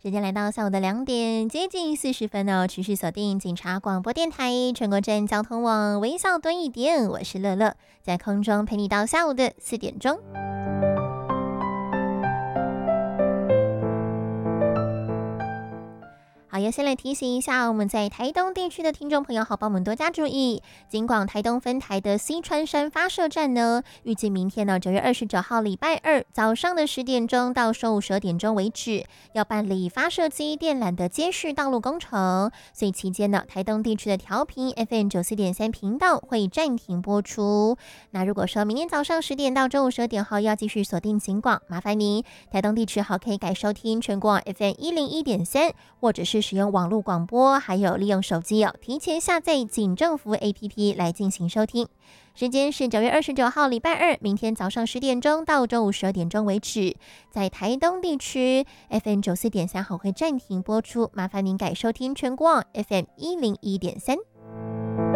时间来到下午的2点，接近40分哦，持续锁定警察广播电台全国镇交通网，微笑多一点，我是乐乐，在空中陪你到下午的4点钟。好，也先来提醒一下我们在台东地区的听众朋友，好，帮我们多加注意。警广台东分台的西川山发射站呢，预计明天呢9月29号礼拜二早上的10点钟到中午12点钟为止，要办理发射机电缆的接续道路工程，所以期间呢，台东地区的调频 FM 94.3频道会暂停播出。那如果说明天早上10点到中午12点后要继续锁定警广，麻烦您台东地区好可以改收听全国 FM 101.3，或者是使用网络广播，还有利用手机提前下载警政服 APP 来进行收听。时间是9月29号礼拜二，明天早上10点钟到中午12点钟为止，在台东地区 FM 94.3好会暂停播出，麻烦您改收听全国 FM 101.3。